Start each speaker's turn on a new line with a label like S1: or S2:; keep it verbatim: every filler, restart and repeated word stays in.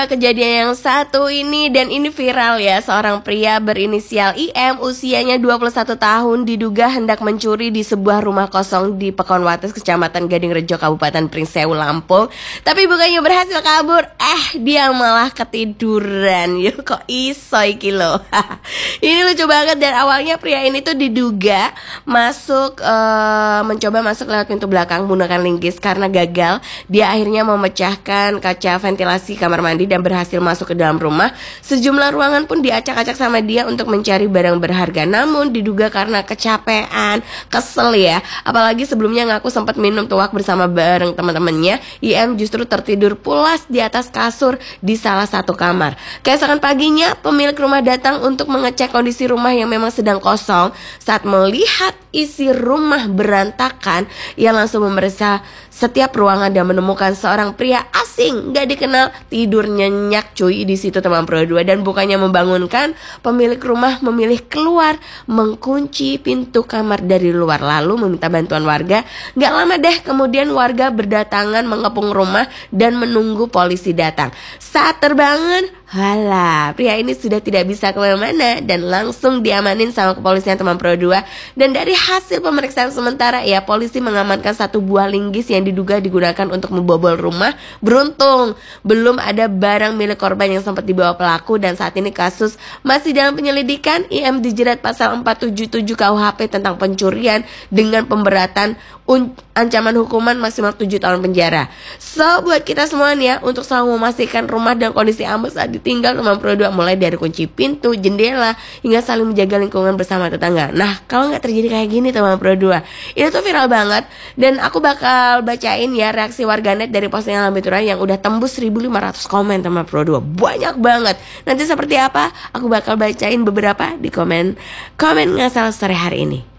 S1: Kejadian yang satu ini dan ini viral ya. Seorang pria berinisial I M usianya dua puluh satu tahun diduga hendak mencuri di sebuah rumah kosong di Pekonwates, Kecamatan Gadingrejo, Kabupaten Pringsewu, Lampung. Tapi bukannya berhasil kabur, eh dia malah ketiduran. Yuk kok iso iki lo. Ini lucu banget. Dan awalnya pria ini tuh diduga masuk uh, mencoba masuk lewat pintu belakang menggunakan linggis. Karena gagal, dia akhirnya memecahkan kaca ventilasi kamar mandi dan berhasil masuk ke dalam rumah. Sejumlah ruangan pun diacak-acak sama dia untuk mencari barang berharga. Namun diduga karena kecapean, kesel ya. Apalagi sebelumnya ngaku sempat minum tuak bersama bareng teman-temannya. I M justru tertidur pulas di atas kasur di salah satu kamar. Keesokan paginya pemilik rumah datang untuk mengecek kondisi rumah yang memang sedang kosong. Saat melihat isi rumah berantakan, ia langsung memeriksa setiap ruangan dan menemukan seorang pria asing gak dikenal tidur nyenyak cuy di situ teman Pro dua. Dan bukannya membangunkan, pemilik rumah memilih keluar, mengunci pintu kamar dari luar lalu meminta bantuan warga. Gak lama deh kemudian warga berdatangan mengepung rumah dan menunggu polisi datang. Saat terbangun, halah, pria ini sudah tidak bisa kemana-mana dan langsung diamanin sama kepolisian teman Pro dua. Dan dari hasil pemeriksaan sementara ya, polisi mengamankan satu buah linggis yang diduga digunakan untuk membobol rumah. Beruntung belum ada barang milik korban yang sempat dibawa pelaku. Dan saat ini kasus masih dalam penyelidikan. I M dijerat pasal empat tujuh tujuh K U H P tentang pencurian dengan pemberatan ancaman hukuman maksimal tujuh tahun penjara. So buat kita semua nih ya, untuk selalu memastikan rumah dan kondisi aman saat ditinggal teman Pro dua, mulai dari kunci pintu, jendela, hingga saling menjaga lingkungan bersama tetangga. Nah kalau nggak terjadi kayak gini teman Pro dua, itu tuh viral banget. Dan aku bakal bacain ya reaksi warganet dari postingan Lambe Tura yang udah tembus seribu lima ratus komen teman Pro dua. Banyak banget. Nanti seperti apa, aku bakal bacain beberapa di komen Komen Ngasal sore hari ini.